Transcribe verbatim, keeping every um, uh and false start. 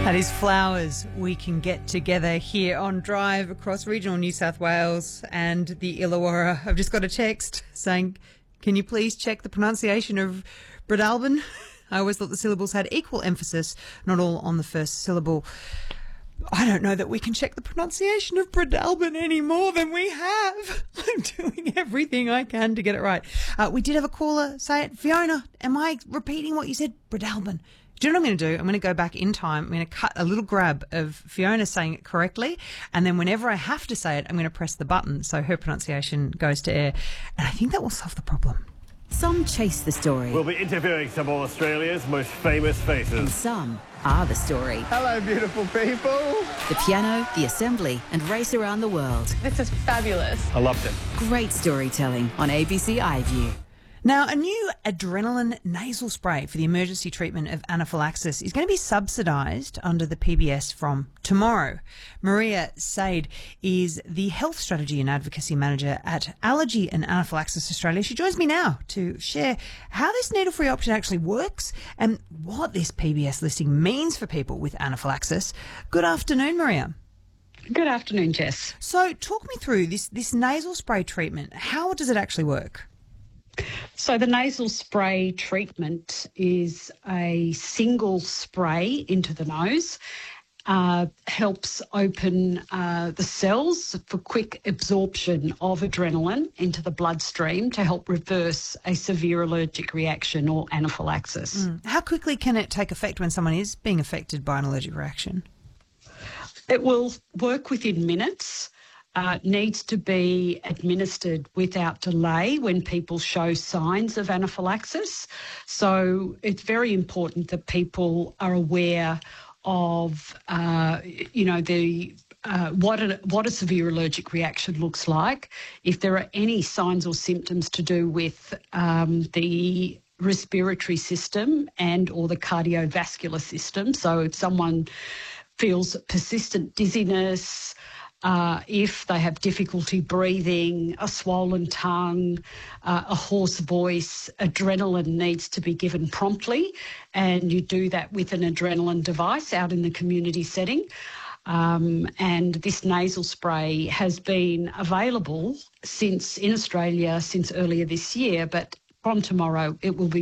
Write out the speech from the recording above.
That is Flowers. We can get together here on Drive across regional New South Wales and the Illawarra. I've just got a text saying, can you please check the pronunciation of Breadalbane? I always thought the syllables had equal emphasis, not all on the first syllable. I don't know that we can check the pronunciation of Breadalbane any more than we have. I'm doing everything I can to get it right. Uh, we did have a caller say it. Fiona, am I repeating what you said? Breadalbane. Do you know what I'm going to do? I'm going to go back in time. I'm going to cut a little grab of Fiona saying it correctly, and then whenever I have to say it, I'm going to press the button so her pronunciation goes to air. And I think that will solve the problem. Some chase the story. We'll be interviewing some of Australia's most famous faces. And some are the story. Hello, beautiful people. The piano, the assembly, and race around the world. This is fabulous. I loved it. Great storytelling on A B C iView. Now, a new adrenaline nasal spray for the emergency treatment of anaphylaxis is going to be subsidised under the P B S from tomorrow. Maria Said is the Health Strategy and Advocacy Manager at Allergy and Anaphylaxis Australia. She joins me now to share how this needle-free option actually works and what this P B S listing means for people with anaphylaxis. Good afternoon, Maria. Good afternoon, Jess. So talk me through this, this nasal spray treatment. How does it actually work? So the nasal spray treatment is a single spray into the nose, uh, helps open uh, the cells for quick absorption of adrenaline into the bloodstream to help reverse a severe allergic reaction or anaphylaxis. Mm. How quickly can it take effect when someone is being affected by an allergic reaction? It will work within minutes. Uh, needs to be administered without delay when people show signs of anaphylaxis. So it's very important that people are aware of, uh, you know, the uh, what a, what a severe allergic reaction looks like. If there are any signs or symptoms to do with um, the respiratory system and or the cardiovascular system. So if someone feels persistent dizziness, Uh, if they have difficulty breathing, a swollen tongue, uh, a hoarse voice, adrenaline needs to be given promptly, and you do that with an adrenaline device out in the community setting. Um, and this nasal spray has been available since in Australia since earlier this year, but from tomorrow it will be